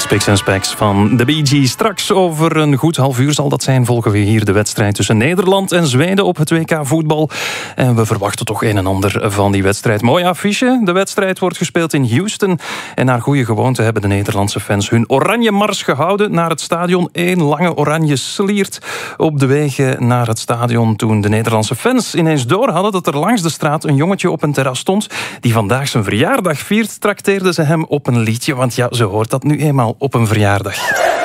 Spicks en Specks van de Bee Gees. Straks over een goed half uur zal dat zijn. Volgen we hier de wedstrijd tussen Nederland en Zweden op het WK voetbal. En we verwachten toch een en ander van die wedstrijd. Mooi affiche. De wedstrijd wordt gespeeld in Houston. En naar goede gewoonte hebben de Nederlandse fans hun oranje mars gehouden naar het stadion. Eén lange oranje sliert op de wegen naar het stadion. Toen de Nederlandse fans ineens door hadden dat er langs de straat een jongetje op een terras stond die vandaag zijn verjaardag viert, trakteerden ze hem op een liedje. Want ja, ze hoort dat nu eenmaal op een verjaardag.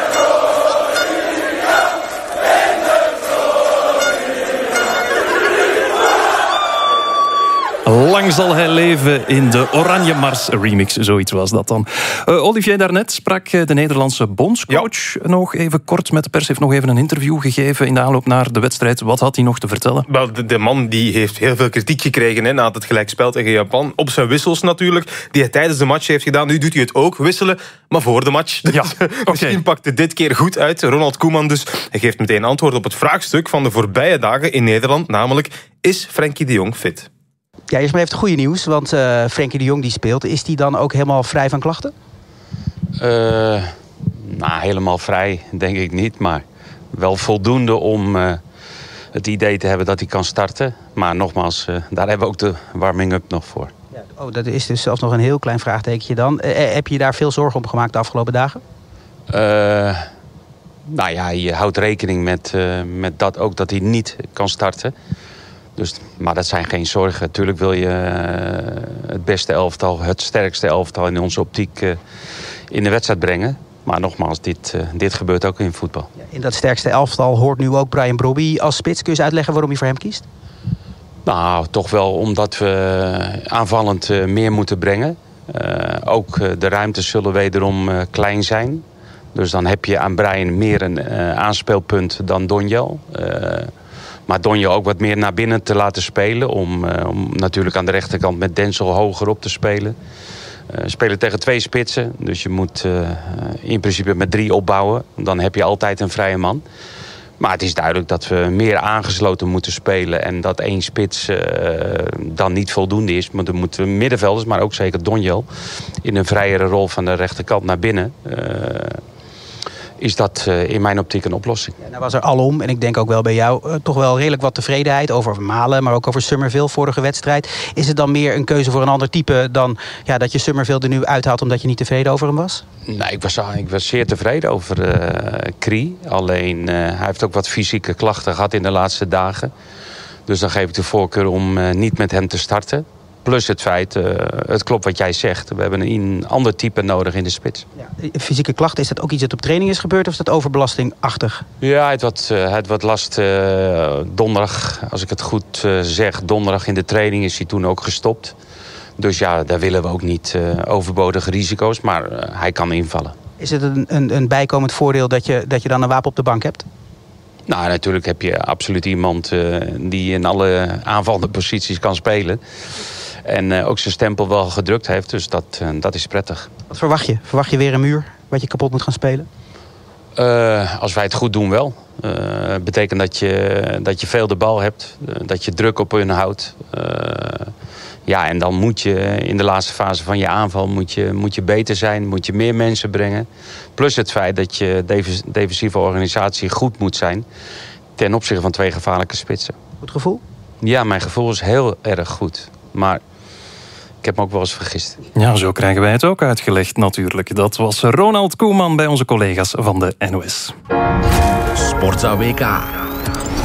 Lang zal hij leven in de Oranje Mars remix, zoiets was dat dan. Olivier, daarnet sprak de Nederlandse bondscoach nog even kort met de pers. Heeft nog even een interview gegeven in de aanloop naar de wedstrijd. Wat had hij nog te vertellen? Wel, de man die heeft heel veel kritiek gekregen na het gelijkspel tegen Japan. Op zijn wissels natuurlijk, die hij tijdens de match heeft gedaan. Nu doet hij het ook, wisselen, maar voor de match. Dus, ja, misschien pakt het dit keer goed uit. Ronald Koeman dus. Hij geeft meteen antwoord op het vraagstuk van de voorbije dagen in Nederland. Namelijk, is Frenkie de Jong fit? Ja, eerst maar even het goede nieuws, want Frenkie de Jong die speelt. Is die dan ook helemaal vrij van klachten? Helemaal vrij denk ik niet, maar wel voldoende om het idee te hebben dat hij kan starten. Maar nogmaals, daar hebben we ook de warming-up nog voor. Ja, dat is dus zelfs nog een heel klein vraagtekentje dan. Heb je daar veel zorgen om gemaakt de afgelopen dagen? Je houdt rekening met dat ook dat hij niet kan starten. Maar dat zijn geen zorgen. Natuurlijk wil je het beste elftal, het sterkste elftal in onze optiek in de wedstrijd brengen. Maar nogmaals, dit gebeurt ook in voetbal. Ja, in dat sterkste elftal hoort nu ook Bryan Brobby als spits. Kun je eens uitleggen waarom je voor hem kiest? Nou, toch wel omdat we aanvallend meer moeten brengen. Ook de ruimtes zullen wederom klein zijn. Dus dan heb je aan Bryan meer een aanspeelpunt dan Donjel. Maar Donjel ook wat meer naar binnen te laten spelen. Om natuurlijk aan de rechterkant met Denzel hoger op te spelen. Spelen tegen 2 spitsen. Dus je moet in principe met 3 opbouwen. Dan heb je altijd een vrije man. Maar het is duidelijk dat we meer aangesloten moeten spelen. En dat 1 spits dan niet voldoende is. Maar dan moeten middenvelders, maar ook zeker Donjel, in een vrijere rol van de rechterkant naar binnen. Is dat in mijn optiek een oplossing. Ja, nou was er alom, en ik denk ook wel bij jou, toch wel redelijk wat tevredenheid over Malen, maar ook over Summerville, vorige wedstrijd. Is het dan meer een keuze voor een ander type dan dat je Summerville er nu uithaalt omdat je niet tevreden over hem was? Nee, ik was zeer tevreden over Krie. Alleen hij heeft ook wat fysieke klachten gehad in de laatste dagen. Dus dan geef ik de voorkeur om niet met hem te starten. Plus het feit, het klopt wat jij zegt. We hebben een ander type nodig in de spits. Ja, fysieke klachten, is dat ook iets dat op training is gebeurd of is dat overbelastingachtig? Ja, het wat last donderdag, als ik het goed zeg. Donderdag in de training is hij toen ook gestopt. Dus ja, daar willen we ook niet overbodige risico's. Maar hij kan invallen. Is het een bijkomend voordeel dat je dan een wapen op de bank hebt? Nou, natuurlijk heb je absoluut iemand die in alle aanvallende posities kan spelen. En ook zijn stempel wel gedrukt heeft, dus dat is prettig. Wat verwacht je? Verwacht je weer een muur wat je kapot moet gaan spelen? Als wij het goed doen wel. Betekent dat je veel de bal hebt, dat je druk op hun houdt. En dan moet je in de laatste fase van je aanval moet je beter zijn, moet je meer mensen brengen. Plus het feit dat je defensieve organisatie goed moet zijn ten opzichte van 2 gevaarlijke spitsen. Goed gevoel? Ja, mijn gevoel is heel erg goed. Maar ik heb me ook wel eens vergist. Ja, zo krijgen wij het ook uitgelegd natuurlijk. Dat was Ronald Koeman bij onze collega's van de NOS. Sportza WK.